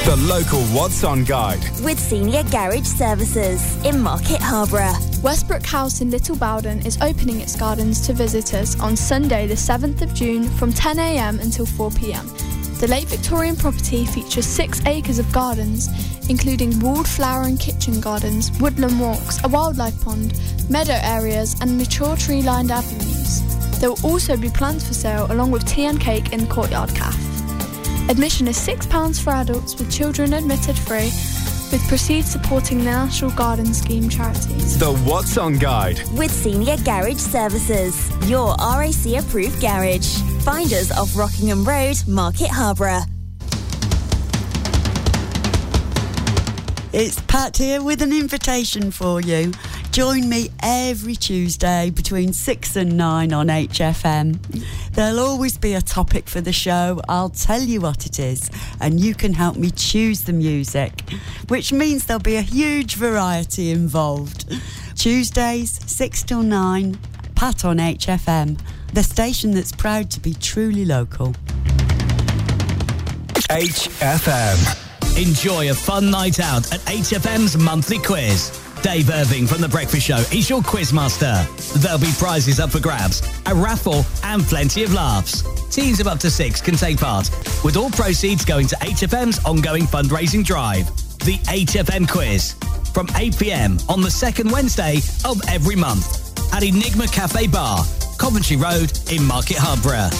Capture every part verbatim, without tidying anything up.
The local What's On guide. With Senior Garage Services in Market Harborough. Westbrook House in Little Bowden is opening its gardens to visitors on Sunday the seventh of June from ten a m until four p m. The late Victorian property features six acres of gardens, including walled flower and kitchen gardens, woodland walks, a wildlife pond, meadow areas and mature tree-lined avenues. There will also be plants for sale along with tea and cake in the Courtyard Cafe. Admission is six pounds for adults with children admitted free, with proceeds supporting the National Garden Scheme charities. The What's On guide. With Senior Garage Services, your R A C approved garage. Find us off Rockingham Road, Market Harborough. It's Pat here with an invitation for you. Join me every Tuesday between six and nine on H F M. There'll always be a topic for the show. I'll tell you what it is, and you can help me choose the music, which means there'll be a huge variety involved. Tuesdays, six till nine, Pat on H F M, the station that's proud to be truly local. H F M. Enjoy a fun night out at H F M's monthly quiz. Dave Irving from The Breakfast Show is your quizmaster. There'll be prizes up for grabs, a raffle and plenty of laughs. Teams of up to six can take part, with all proceeds going to H F M's ongoing fundraising drive. The H F M Quiz, from eight p m on the second Wednesday of every month at Enigma Cafe Bar, Coventry Road in Market Harborough.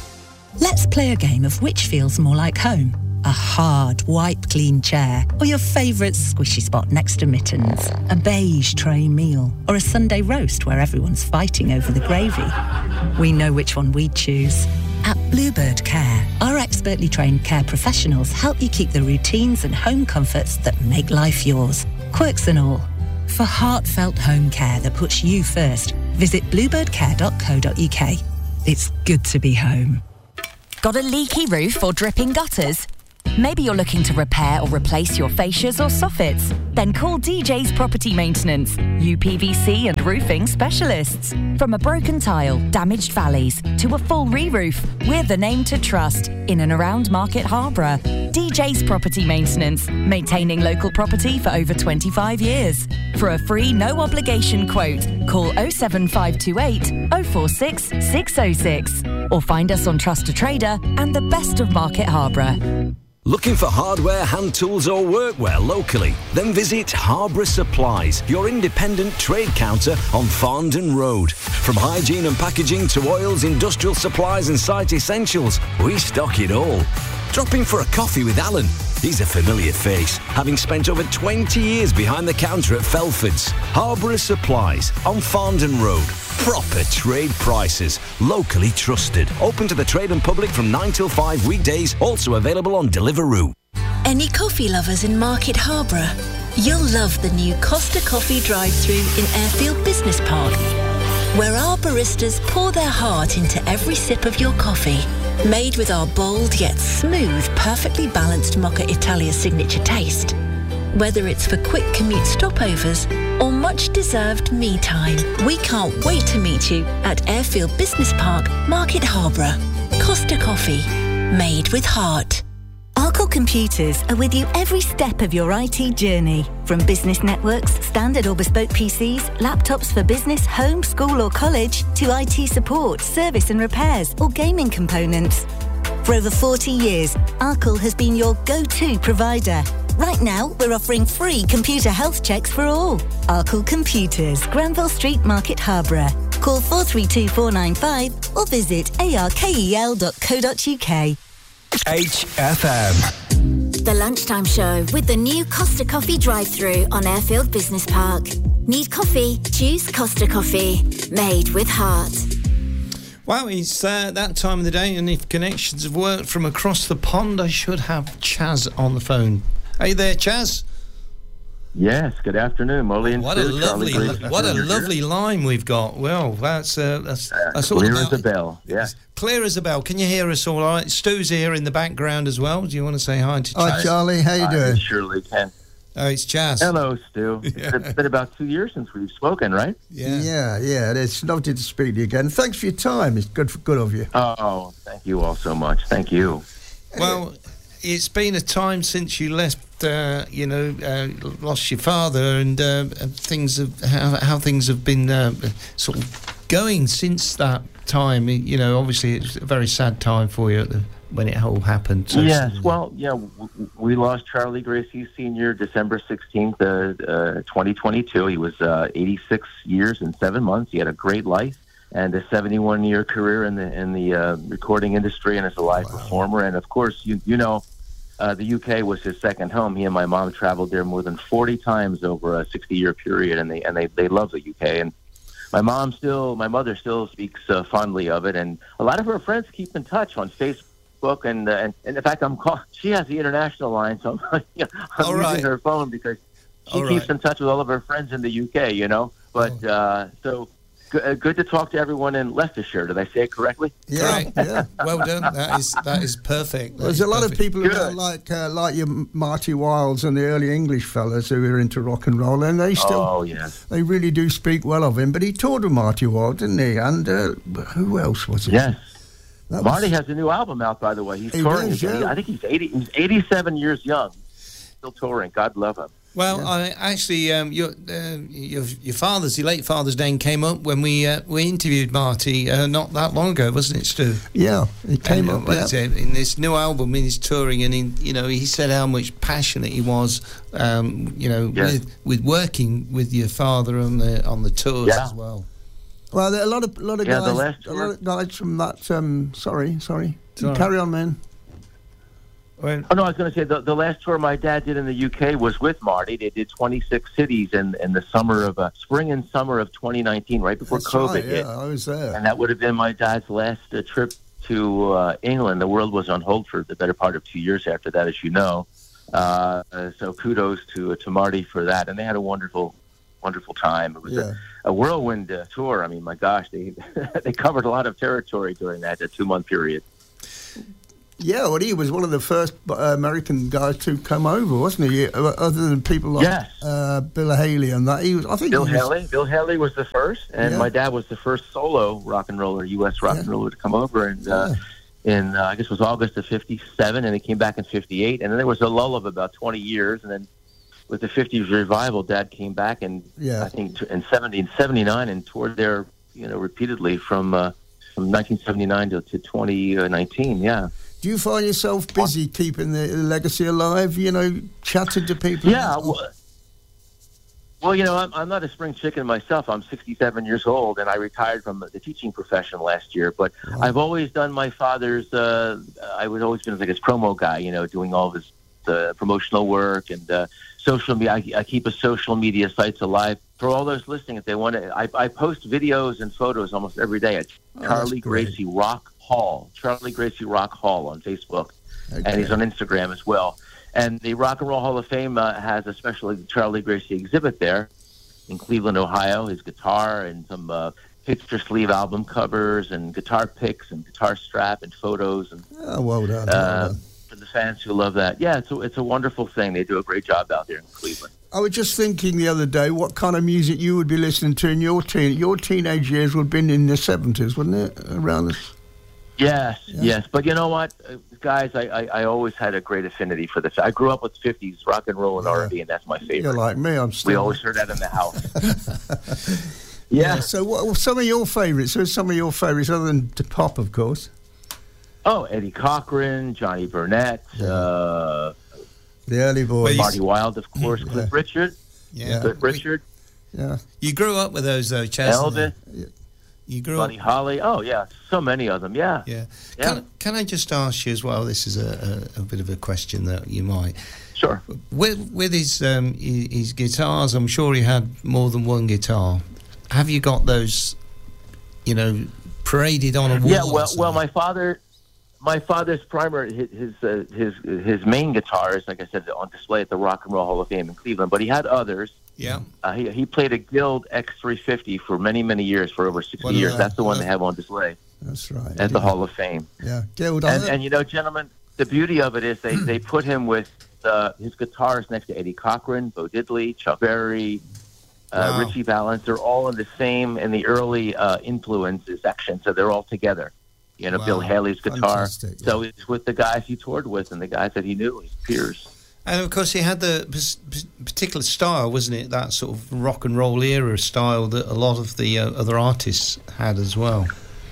Let's play a game of which feels more like home. A hard, wipe-clean chair, or your favourite squishy spot next to mittens, a beige tray meal, or a Sunday roast where everyone's fighting over the gravy. We know which one we'd choose. At Bluebird Care, our expertly trained care professionals help you keep the routines and home comforts that make life yours, quirks and all. For heartfelt home care that puts you first, visit bluebird care dot co dot u k. It's good to be home. Got a leaky roof or dripping gutters? Maybe you're looking to repair or replace your fascias or soffits? Then call D J's Property Maintenance, U P V C and roofing specialists. From a broken tile, damaged valleys, to a full re-roof, we're the name to trust in and around Market Harborough. D J's Property Maintenance, maintaining local property for over twenty-five years. For a free, no-obligation quote, call oh seven five two eight, oh four six, six oh six or find us on Trust a Trader and the best of Market Harborough. Looking for hardware, hand tools or workwear locally? Then visit Harborough Supplies, your independent trade counter on Farndon Road. From hygiene and packaging to oils, industrial supplies and site essentials, we stock it all. Drop in for a coffee with Alan. He's a familiar face, having spent over twenty years behind the counter at Felford's. Harborough Supplies on Farndon Road. Proper trade prices, locally trusted. Open to the trade and public from nine till five weekdays, also available on Deliveroo. Any coffee lovers in Market Harborough? You'll love the new Costa Coffee drive-thru in Airfield Business Park, where our baristas pour their heart into every sip of your coffee. Made with our bold yet smooth, perfectly balanced Mocha Italia signature taste. Whether it's for quick commute stopovers or much-deserved me time, we can't wait to meet you at Airfield Business Park, Market Harborough. Costa Coffee, made with heart. Arkle Computers are with you every step of your I T journey. From business networks, standard or bespoke P Cs, laptops for business, home, school or college, to I T support, service and repairs, or gaming components. For over forty years, Arkle has been your go-to provider. Right now, we're offering free computer health checks for all. Arkle Computers, Granville Street, Market Harborough. Call four three two four nine five or visit arkel dot co dot u k. H F M. The Lunchtime Show with the new Costa Coffee drive-thru on Airfield Business Park. Need coffee? Choose Costa Coffee. Made with heart. Wow, it's uh, that time of the day, and if connections have worked from across the pond, I should have Chaz on the phone. Are you there, Chaz? Yes, good afternoon, Molly and What a Stu, lovely, Charlie, what a You're lovely here. line we've got. Well, that's uh, that's, that's all Clear about as a bell, yeah. Clear as a bell. Can you hear us all right? Stu's here in the background as well. Do you want to say hi to Chaz? Hi, Charlie. How you I doing? surely can. Oh, it's Chaz. Hello, Stu. Yeah. It's been about two years since we've spoken, right? Yeah, yeah, yeah. It's lovely to speak to you again. Thanks for your time. It's good, for, good of you. Oh, thank you all so much. Thank you. Well, it's been a time since you left, uh, you know, uh, lost your father, and, uh, and things have how, how things have been uh, sort of going since that time. You know, obviously it's a very sad time for you at the, when it all happened. So yes, well, yeah, w- we lost Charlie Gracie Senior December sixteenth, uh, uh, twenty twenty-two. He was uh, eighty-six years and seven months. He had a great life and a seventy-one year career in the in the uh, recording industry, and as a live wow. performer. And of course, you you know, uh, the U K was his second home. He and my mom traveled there more than forty times over a sixty year period, and they and they they love the U K. And my mom still, my mother still speaks uh, fondly of it, and a lot of her friends keep in touch on Facebook. And, uh, and and in fact, I'm call- she has the international line, so I'm, you know, I'm using right. her phone because she all keeps right. in touch with all of her friends in the U K. You know, but oh. uh, so g- uh, good to talk to everyone in Leicestershire. Did I say it correctly? Yeah, right. yeah. Well done. That is that is perfect. That There's is a lot perfect. of people who are like uh, like your Marty Wilds and the early English fellas who were into rock and roll, and they still, oh yes, they really do speak well of him. But he toured with Marty Wilds, didn't he? And uh, who else was it? Yes. That Marty was... has a new album out, by the way. He's he touring. does, yeah. he, I think he's eighty. He's eighty-seven years young, still touring. God love him. Well, yeah. I actually, um, your, uh, your your father's, your late father's name came up when we uh, we interviewed Marty uh, not that long ago, wasn't it, Stu? Yeah, it came and, up uh, yeah. in this new album, in his touring, and in, you know, he said how much passionate he was, um, you know, yeah. with with working with your father on the on the tours yeah. as well. Well, there are a lot of lot of yeah, guys, a lot of guys from that. Um, sorry, sorry. sorry. Carry on, man. When, oh no, I was going to say the, the last tour my dad did in the U K was with Marty. They did twenty-six cities in, in the summer of uh, spring and summer of twenty nineteen, right before That's COVID right, yeah, hit. I was there, and that would have been my dad's last uh, trip to uh, England. The world was on hold for the better part of two years after that, as you know. Uh, so kudos to to Marty for that, and they had a wonderful, wonderful time. It was yeah. a, a whirlwind uh, tour. I mean, my gosh, they they covered a lot of territory during that uh, two month period. Yeah, well, he was one of the first uh, American guys to come over, wasn't he? Uh, other than people like yes. uh, Bill Haley and that. He was, I think Bill he was, Haley. Bill Haley was the first, and yeah. my dad was the first solo rock and roller, U S rock yeah. and roller to come over. And uh, yeah. in uh, I guess it was August of fifty-seven, and he came back in fifty-eight, and then there was a lull of about twenty years, and then with the fifties revival, Dad came back, and yeah. I think in seventy, seventy-nine, and toured there, you know, repeatedly from uh, from nineteen seventy-nine to, to twenty nineteen. Yeah. Do you find yourself busy keeping the legacy alive? You know, chatting to people. Yeah. Well, well, you know, I'm, I'm not a spring chicken myself. I'm sixty-seven years old, and I retired from the teaching profession last year. But wow. I've always done my father's. Uh, I was always been like his promo guy. You know, doing all of his uh, promotional work and uh, social media. I, I keep a social media sites alive for all those listening. If they want to, I, I post videos and photos almost every day at oh, Charlie Gracie Rock Hall, Charlie Gracie Rock Hall on Facebook, okay. and he's on Instagram as well. And the Rock and Roll Hall of Fame uh, has a special Charlie Gracie exhibit there in Cleveland, Ohio. His guitar and some uh, picture sleeve album covers and guitar picks and guitar strap and photos. And oh, well done. Uh, well done. For the fans who love that, yeah, it's a, it's a wonderful thing. They do a great job out there in Cleveland. I was just thinking the other day what kind of music you would be listening to in your teen your teenage years would have been in the seventies, wouldn't it? Around this. Yes, yeah. yes. But you know what, uh, guys, I, I, I always had a great affinity for this. I grew up with fifties rock and roll and yeah. R and B, and that's my favorite. You're like me. I'm still. We always heard that in the house. yeah. yeah. So what were some of your favourites? Who's some of your favourites other than pop, of course? Oh, Eddie Cochran, Johnny Burnett, yeah. uh, the early boys. Marty Wilde, of course, yeah. Cliff Richard. Yeah. Cliff Richard. Yeah. You grew up with those, though, Chaz. Elvis. Yeah. You grew Buddy up. Holly. Oh, yeah. So many of them. Yeah. Yeah. yeah. Can, can I just ask you as well? This is a, a, a bit of a question that you might. Sure. With with his um, his, his guitars, I'm sure he had more than one guitar. Have you got those, you know, paraded on a wall? Yeah. Well, well, my father, my father's primary, his his, uh, his his main guitar is, like I said, on display at the Rock and Roll Hall of Fame in Cleveland. But he had others. Yeah, uh, he he played a Guild X three fifty for many many years, for over sixty years. That? That's the one uh, they have on display. That's right. At yeah. the Hall of Fame. Yeah, Guild. And, and you know, gentlemen, the beauty of it is they, they put him with uh, his guitars next to Eddie Cochran, Bo Diddley, Chuck Berry, uh, wow. Richie Valens. They're all in the same in the early uh, influences section, so they're all together. You know, Wow. Bill Haley's guitar. Fantastic, So he's with the guys he toured with and the guys that he knew, his peers. And of course, he had the p- p- particular style, wasn't it? That sort of rock and roll era style that a lot of the uh, other artists had as well.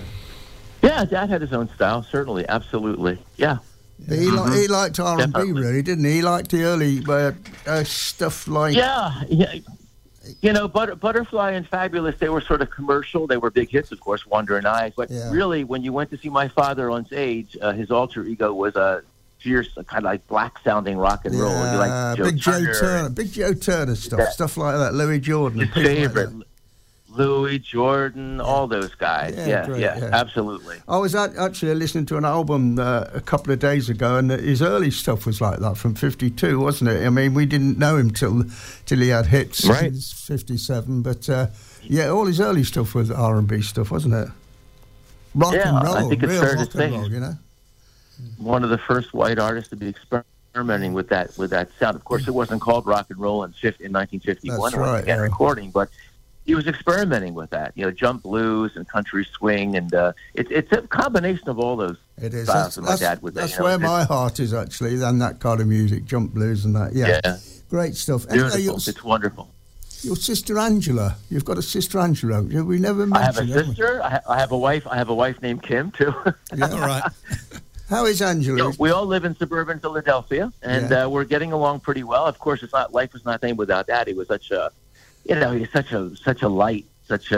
Yeah, Dad had his own style, certainly, absolutely. Yeah. But he, li- he liked R and B, Definitely. really, didn't he? He liked the early uh, uh, stuff like... Yeah, yeah. You know, Butter, Butterfly and Fabulous, they were sort of commercial. They were big hits, of course, Wandering Eyes. But Yeah. really, when you went to see my father on stage, uh, his alter ego was a fierce, kind of like black-sounding rock and roll. Yeah, You like Joe Big Joe Turner, Turner, Big Joe Turner stuff, Yeah. stuff like that. Louis Jordan, his people like favorite, that. Louis Jordan, all those guys. Yeah, Yeah, yeah, great, yeah. absolutely. I was at, actually listening to an album uh, a couple of days ago, and his early stuff was like that from fifty-two, wasn't it? I mean, we didn't know him till till he had hits Right. in fifty-seven, but uh, yeah, all his early stuff was R and B stuff, wasn't it? Rock Yeah, and roll, I think it's real fair to rock say and roll, you know. One of the first white artists to be experimenting with that with that sound. Of course, it wasn't called rock and roll in, fifty, in nineteen fifty-one That's when right, he began yeah. recording, but he was experimenting with that. You know, jump blues and country swing, and uh, it's it's a combination of all those It is. styles. That's, that my that's, dad would. that's you know, where it's- my heart is, actually, than that kind of music, jump blues and that. Yeah, Yeah. great stuff. Anyway, Beautiful. your, It's wonderful. your sister Angela, you've got a sister Angela, haven't you? We never I have a mentioned have we? sister. I, ha- I have a wife. I have a wife named Kim too. Yeah. All right. How is Angela? You know, we all live in suburban Philadelphia, and Yeah. uh, we're getting along pretty well. Of course, it's not life was nothing without Dad. He was such a, you know, he's such a such a light, such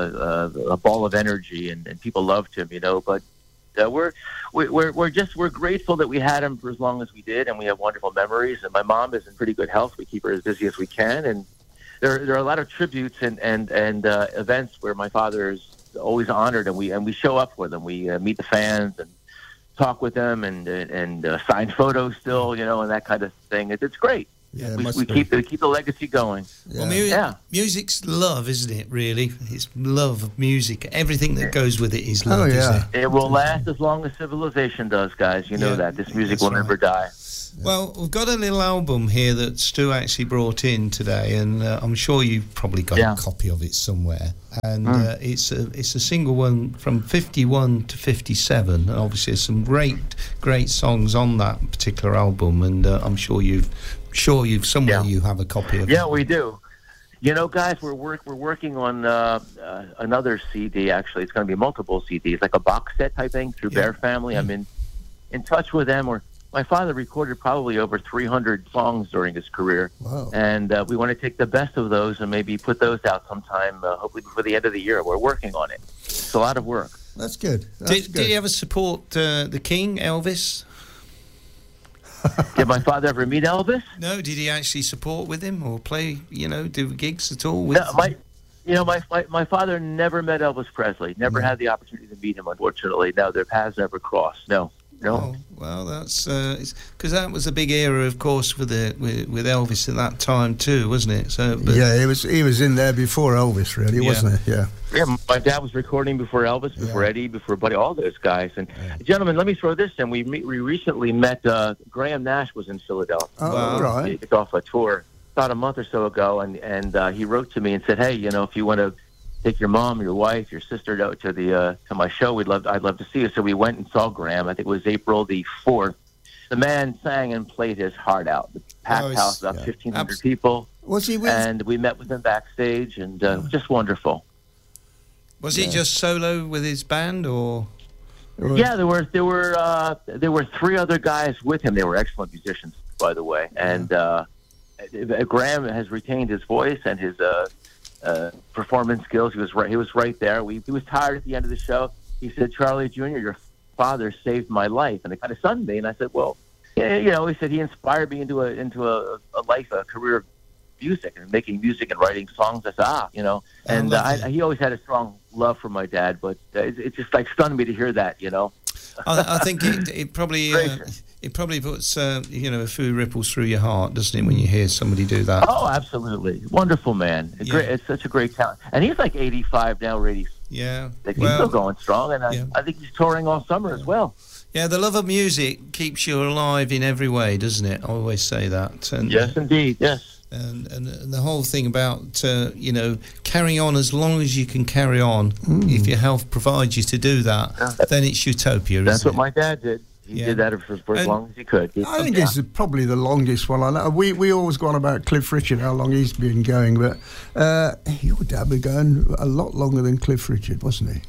a a, a ball of energy, and, and people loved him, you know. But uh, we're we, we're we're just we're grateful that we had him for as long as we did, and we have wonderful memories. And my mom is in pretty good health. We keep her as busy as we can, and there there are a lot of tributes and and and uh, events where my father is always honored, and we and we show up for them. We uh, meet the fans and talk with them and and, and uh, sign photos still, you know, and that kind of thing. It, it's great. Yeah, it we must we be. keep the keep the legacy going. Well, mu- Yeah. music's love, isn't it, really? It's love of music. Everything that goes with it is Oh, love, yeah. isn't it? It will last as long as civilization does, guys. You know Yeah, that. This music that's will right. never die. Well, we've got a little album here that Stu actually brought in today, and uh, I'm sure you've probably got Yeah. a copy of it somewhere. And Mm. uh, it's a it's a single one from fifty-one to fifty-seven, and obviously there's some great great songs on that particular album, and uh, I'm sure you've sure you've somewhere Yeah. you have a copy of Yeah, it. we do. You know, guys, we're work we're working on uh, uh, another C D. Actually, it's going to be multiple C Ds, like a box set type thing through Yeah. Bear Family. I'm in in touch with them. Or my father recorded probably over three hundred songs during his career, Wow. and uh, we want to take the best of those and maybe put those out sometime, uh, hopefully before the end of the year. We're working on it. It's a lot of work. That's good. That's Did, good. did you ever support uh, the King, Elvis? Did my father ever meet Elvis? No, did he actually support with him or play, you know, do gigs at all with No, my, you know, my, my my father never met Elvis Presley. Never No. had the opportunity to meet him. Unfortunately, no, their paths never crossed. No, no. Oh, well, that's because that was a big era, of course, with the with, with Elvis at that time too, wasn't it? So, but, Yeah, he was he was in there before Elvis, really, Yeah. wasn't he? Yeah. Yeah, my dad was recording before Elvis, before Yeah. Eddie, before Buddy, all those guys. And gentlemen, let me throw this in. We me- we recently met. Uh, Graham Nash was in Philadelphia. Oh, Wow. all right. He kicked off a tour about a month or so ago, and and uh, he wrote to me and said, "Hey, you know, if you want to take your mom, your wife, your sister to, to the uh, to my show, we'd love I'd love to see you." So we went and saw Graham. I think it was April the fourth. The man sang and played his heart out. The packed Oh, it's- house, about yeah. fifteen hundred Abs- people, Was he with? and we met with him backstage, and uh, just wonderful. was he just solo with his band, or or- Yeah, there were there were uh, there were three other guys with him. They were excellent musicians, by the way. And uh, Graham has retained his voice and his uh, uh, performance skills. He was right. He was right there. We, he was tired at the end of the show. He said, "Charlie Junior, your father saved my life," and it kind of stunned me. And I said, "Well, yeah, you know," he said, "he inspired me into a into a, a life, a career of music and making music and writing songs." I said, "Ah, you know." And uh, lovely. I, he always had a strong love for my dad, but uh, it, it just like stunned me to hear that, you know. I, I think it, it probably uh, Gracious. it probably puts uh, you know a few ripples through your heart, doesn't it, when you hear somebody do that? Oh, absolutely. Wonderful man. A Yeah. Great, it's such a great talent. And he's like eighty-five now, or eighty. Yeah, Like, he's well, still going strong, and I, yeah. I think he's touring all summer as well. yeah. The love of music keeps you alive in every way, doesn't it? I always say that. And, Yes, indeed. Yes. And, and and the whole thing about uh, you know carrying on as long as you can carry on. Mm. If your health provides you to do that, yeah. then it's utopia. That's isn't what it? my dad did. He yeah. did that for, for as and long as he could. He, I think yeah. it's probably the longest one I know. We we always go on about Cliff Richard, how long he's been going, but uh, your dad was going a lot longer than Cliff Richard, wasn't he?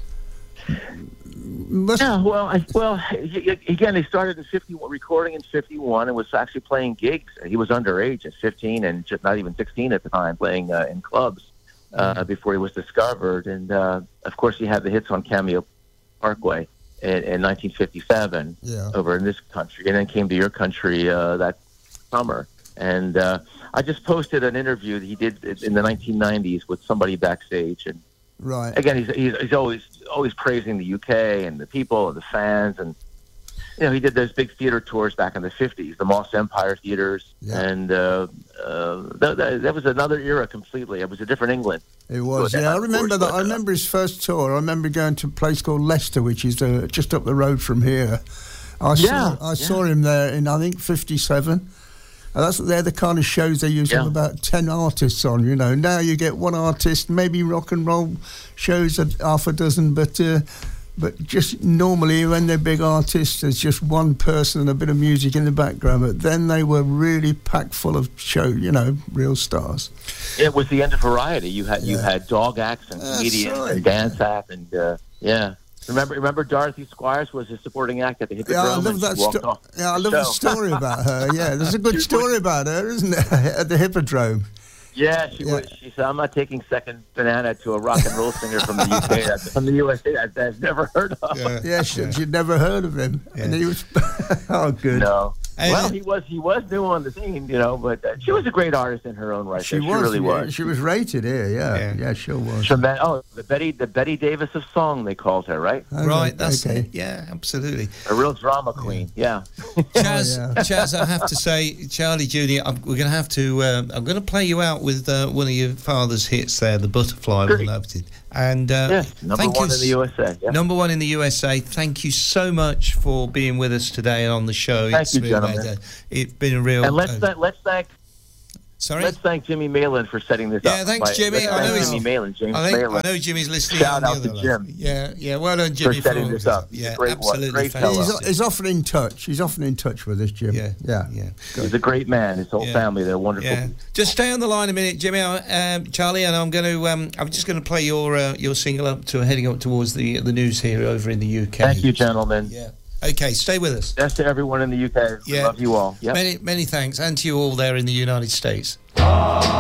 Must yeah, well, I, well, he, again, he started in fifty-one, recording in fifty-one, and was actually playing gigs. He was underage at fifteen, and just not even sixteen at the time, playing uh, in clubs uh, mm. before he was discovered. And uh, of course, he had the hits on Cameo Parkway in, in nineteen fifty-seven yeah. over in this country, and then came to your country uh, that summer. And uh, I just posted an interview that he did in the nineteen nineties with somebody backstage, and right. again, he's, he's he's always always praising the U K and the people and the fans, and you know he did those big theater tours back in the fifties, the Moss Empire theaters, yeah. and uh, uh, that, that, that was another era completely. It was a different England. It was, yeah. I remember that. I remember his first tour. I remember going to a place called Leicester, which is uh, just up the road from here. I yeah, saw I yeah. saw him there in I think fifty-seven. And that's they're the kind of shows they used to yeah. have about ten artists on. You know, now you get one artist, maybe rock and roll shows at half a dozen, but uh, but just normally when they're big artists, there's just one person and a bit of music in the background. But then they were really packed full of show, you know, real stars. It was the end of variety. You had yeah. you had dog acts and That's comedians right. and dance acts, and uh, yeah. Remember, remember Dorothy Squires was a supporting act at the Hippodrome. Yeah, I love that. Sto- yeah, I love show. the story about her. Yeah, there's a good story about her, isn't there? At the Hippodrome. Yeah, she Yeah. was. She said, "I'm not taking second banana to a rock and roll singer from the U K, that's from the U S A that I've never heard of." Yeah, yeah she, yeah. she'd never heard of him, yeah. and he was. Oh, good. No. And well, he was he was new on the scene, you know, but uh, she was a great artist in her own right. She she was, really yeah, was. She was rated here, yeah, Yeah. yeah, sure was. Tremen- oh, the Betty the Betty Davis of song, they called her, right? Oh, right, that's okay. it. Yeah, absolutely. A real drama queen. Yeah. Chaz, Oh, yeah. Chaz, I have to say, Charlie Junior, I'm, we're going to have to. Um, I'm going to play you out with uh, one of your father's hits there, "The Butterfly." We loved it. And uh, yes, number thank one you, in the U S A. Yeah. Number one in the U S A. Thank you so much for being with us today on the show. Thank it's you, been, gentlemen. uh, it's been a real. And let's uh, thank, let's thank sorry. let's thank Jimmy Malin for setting this Yeah, up. thanks, By- Jimmy. let's I know thank he's- Jimmy Malin, James I, think, Malin. I know Jimmy's listening. Shout on out the to other Jim. line. Yeah, yeah. Well done, Jimmy, for setting for- this up. He's Yeah, a great, absolutely. great fantastic. fellow. He's, he's often in touch. He's often in touch with us, Jim. Yeah, yeah, yeah. He's a great man. His whole Yeah. family, they're wonderful. Yeah. Just stay on the line a minute, Jimmy, um, Charlie, and I'm going to. Um, I'm just going to play your uh, your single up to heading up towards the the news here over in the U K. Thank you, gentlemen. Yeah. Okay, stay with us. That's to everyone in the U K. Yeah. Love you all. Yep. Many many thanks, and to you all there in the United States.